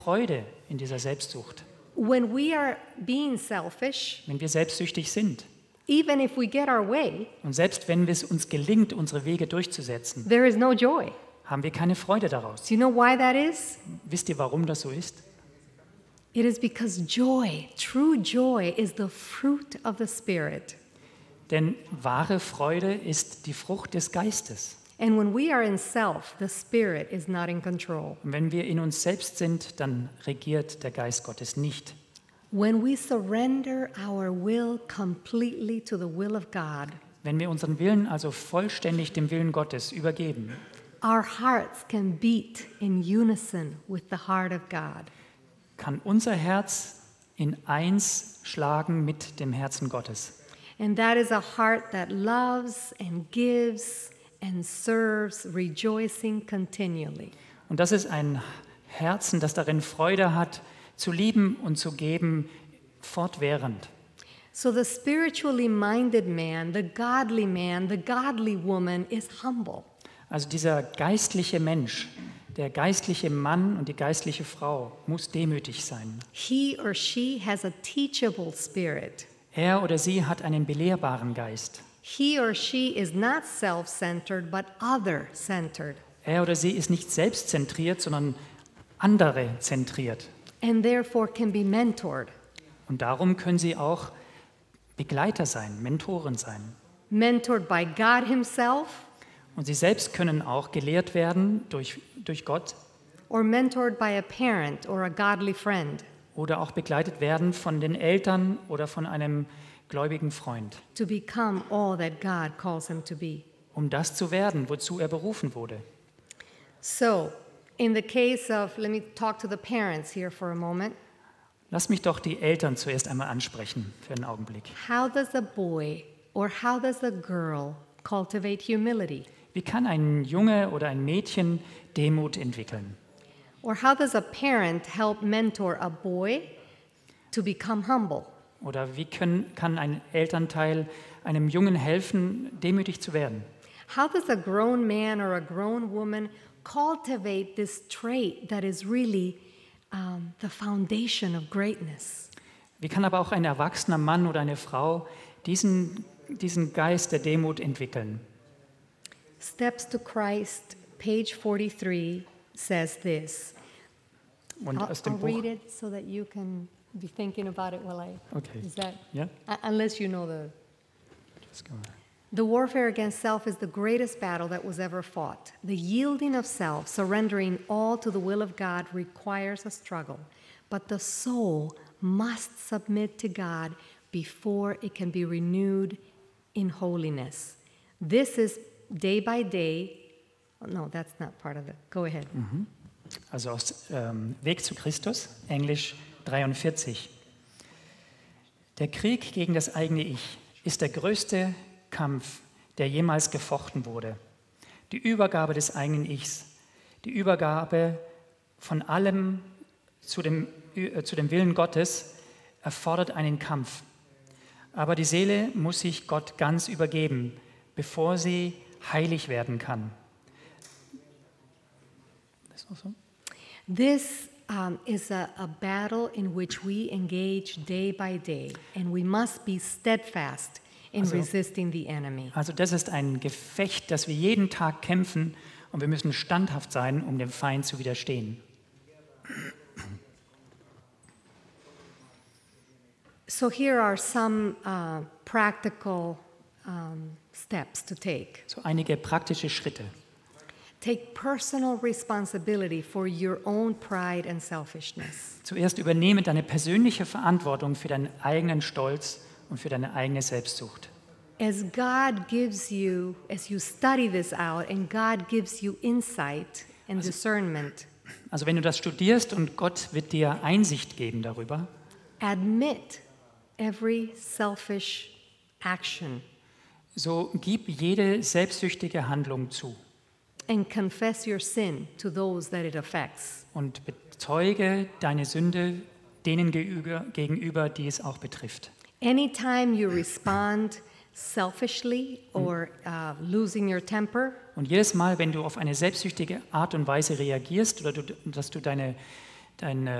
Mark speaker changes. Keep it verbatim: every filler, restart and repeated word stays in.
Speaker 1: Freude in dieser Selbstsucht.
Speaker 2: When we are being selfish,
Speaker 1: Wenn wir selbstsüchtig sind
Speaker 2: even if we get our way,
Speaker 1: und selbst wenn es uns gelingt, unsere Wege durchzusetzen,
Speaker 2: there is no joy.
Speaker 1: haben wir keine Freude daraus.
Speaker 2: Do you know why that is?
Speaker 1: Wisst ihr, warum das so ist?
Speaker 2: It is because joy, true joy, is the fruit of the Spirit.
Speaker 1: Denn wahre Freude ist die Frucht des Geistes.
Speaker 2: And when we are in self, the Spirit is not in control.
Speaker 1: Und wenn wir in uns selbst sind, dann regiert der Geist Gottes nicht.
Speaker 2: When we surrender our will completely to the will of God,
Speaker 1: Wenn wir unseren Willen also vollständig dem Willen Gottes übergeben,
Speaker 2: our hearts can beat in unison with the heart of God.
Speaker 1: kann unser Herz in eins schlagen mit dem Herzen Gottes.
Speaker 2: And that is a heart that loves and gives and serves, rejoicing continually.
Speaker 1: Und das ist ein Herzen, das darin Freude hat, zu lieben und zu geben, fortwährend.
Speaker 2: So the spiritually minded man, the godly man, the godly woman is humble.
Speaker 1: Also dieser geistliche Mensch, der geistliche Mann und die geistliche Frau muss demütig sein.
Speaker 2: He or she has a teachable spirit.
Speaker 1: Er oder sie hat einen belehrbaren Geist.
Speaker 2: He or she is not self-centered, but other-centered.
Speaker 1: Er oder sie ist nicht selbstzentriert, sondern andere zentriert.
Speaker 2: And therefore can be mentored.
Speaker 1: Und darum können sie auch Begleiter sein, Mentoren sein.
Speaker 2: Mentored by God himself
Speaker 1: Und sie selbst können auch gelehrt werden durch, durch Gott
Speaker 2: or mentored by a parent or a godly friend
Speaker 1: oder auch begleitet werden von den Eltern oder von einem gläubigen Freund,
Speaker 2: to become all that God calls him to be.
Speaker 1: um das zu werden, wozu er berufen wurde.
Speaker 2: So, in the case of, let me talk to the parents here for a moment.
Speaker 1: Lass mich doch die Eltern zuerst einmal ansprechen für einen Augenblick.
Speaker 2: How does a boy or how does a girl cultivate humility?
Speaker 1: Wie kann ein Junge oder ein Mädchen Demut entwickeln?
Speaker 2: Or how does a parent help mentor a boy to become humble?
Speaker 1: Oder wie können, kann ein Elternteil einem Jungen helfen, demütig zu werden?
Speaker 2: How does a grown man or a grown woman cultivate this trait that is really um, the foundation of greatness?
Speaker 1: Wie kann aber auch ein erwachsener Mann oder eine Frau diesen, diesen Geist der Demut entwickeln?
Speaker 2: Steps to Christ, page forty-three, says this.
Speaker 1: Und
Speaker 2: I'll,
Speaker 1: aus dem
Speaker 2: I'll
Speaker 1: Buch.
Speaker 2: read it so that you can be thinking about it while I.
Speaker 1: Okay.
Speaker 2: Is that
Speaker 1: Ja?
Speaker 2: uh, unless you know the.
Speaker 1: Das kann man-
Speaker 2: The warfare against self is the greatest battle that was ever fought. The yielding of self, surrendering all to the will of God, requires a struggle. But the soul must submit to God before it can be renewed in holiness. This is day by day. Oh, no, that's not part of it. Go ahead.
Speaker 1: Also aus ähm, Weg zu Christus, Englisch dreiundvierzig. Der Krieg gegen das eigene Ich ist der größte Kampf, der jemals gefochten wurde. Die Übergabe des eigenen Ichs, die Übergabe von allem zu dem, äh, zu dem Willen Gottes erfordert einen Kampf. Aber die Seele muss sich Gott ganz übergeben, bevor sie heilig werden kann. Das ist auch so?
Speaker 2: This um, is a, a battle in which we engage day by day, and we must be steadfast in
Speaker 1: Also-
Speaker 2: resisting the enemy.
Speaker 1: Also das ist ein Gefecht, das wir jeden Tag kämpfen und wir müssen standhaft sein, um dem Feind zu widerstehen.
Speaker 2: So here are some uh, practical um, steps to take.
Speaker 1: So einige praktische Schritte.
Speaker 2: Take personal responsibility for your own pride and selfishness.
Speaker 1: Zuerst übernehme deine persönliche Verantwortung für deinen eigenen Stolz und für deine eigene Selbstsucht.
Speaker 2: As God gives you, as you study this out, and God gives you insight and discernment,
Speaker 1: Also wenn du das studierst und Gott wird dir Einsicht geben darüber,
Speaker 2: admit every selfish action
Speaker 1: so gib jede selbstsüchtige Handlung zu
Speaker 2: and confess your sin to those that it affects.
Speaker 1: und bezeuge deine Sünde denen gegenüber, gegenüber, die es auch betrifft.
Speaker 2: Anytime you respond selfishly or uh, losing your temper,
Speaker 1: Und jedes Mal, wenn du auf eine selbstsüchtige Art und Weise reagierst oder du, dass du deine, ein